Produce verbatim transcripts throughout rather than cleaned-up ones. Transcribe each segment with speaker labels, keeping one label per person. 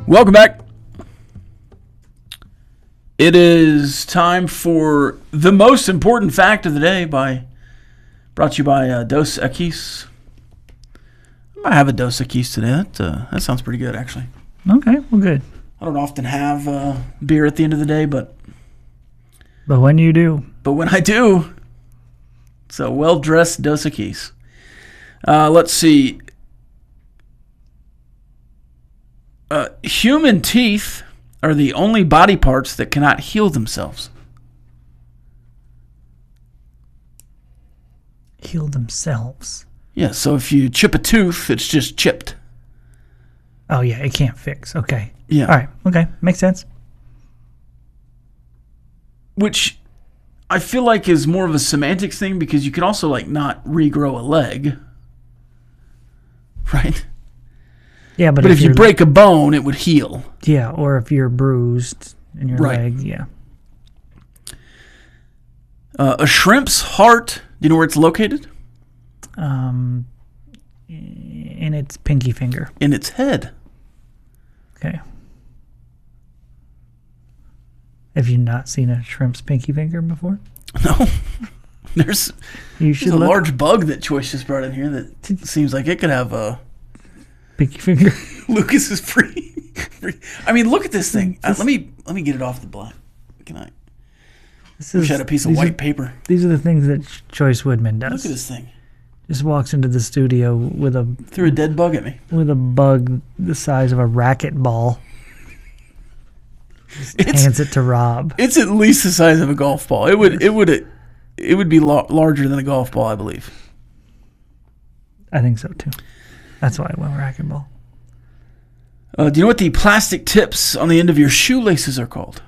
Speaker 1: Welcome back. It is time for the most important fact of the day, by brought to you by uh, Dos Equis. I might have a Dos Equis today. That, uh, that sounds pretty good, actually.
Speaker 2: Okay, well, good.
Speaker 1: I don't often have uh, beer at the end of the day, but
Speaker 2: But when you do,
Speaker 1: but when I do, it's a well-dressed Dos Equis. Uh, let's see. Uh, human teeth are the only body parts that cannot heal themselves.
Speaker 2: heal themselves.
Speaker 1: Yeah, so if you chip a tooth, it's just chipped.
Speaker 2: Oh, yeah, it can't fix. Okay.
Speaker 1: Yeah.
Speaker 2: All right. Okay. Makes sense.
Speaker 1: Which I feel like is more of a semantics thing, because you can also like not regrow a leg. Right?
Speaker 2: Yeah, but,
Speaker 1: But if, if you
Speaker 2: you're-
Speaker 1: break a bone, it would heal.
Speaker 2: Yeah, or if you're bruised in your
Speaker 1: Right.
Speaker 2: leg, yeah.
Speaker 1: Uh, a shrimp's heart, do you know where it's located?
Speaker 2: Um, in its pinky finger.
Speaker 1: In its head.
Speaker 2: Okay. Have you not seen a shrimp's pinky finger before?
Speaker 1: No. There's,
Speaker 2: You should
Speaker 1: there's a
Speaker 2: look.
Speaker 1: large bug that Choice just brought in here that seems like it could have a...
Speaker 2: Pinky finger.
Speaker 1: Lucas is free. free. I mean, look at this thing. Uh, let me let me get it off the black. Can I?
Speaker 2: This
Speaker 1: Wish I had a piece of
Speaker 2: these
Speaker 1: white
Speaker 2: Are,
Speaker 1: paper.
Speaker 2: these are the things that Choice Woodman does.
Speaker 1: Look at this thing.
Speaker 2: Just walks into the studio with a
Speaker 1: Threw a dead bug at me.
Speaker 2: with a bug the size of a racquetball. Just
Speaker 1: It's-
Speaker 2: hands it to Rob.
Speaker 1: It's at least the size of a golf ball. It would it would it would be la- larger than a golf ball, I believe.
Speaker 2: I think so too. That's why I went racquetball.
Speaker 1: Uh, do you know what the plastic tips on the end of your shoelaces are called?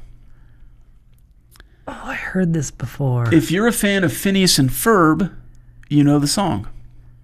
Speaker 2: Oh, I heard this before.
Speaker 1: If you're a fan of Phineas and Ferb, you know the song.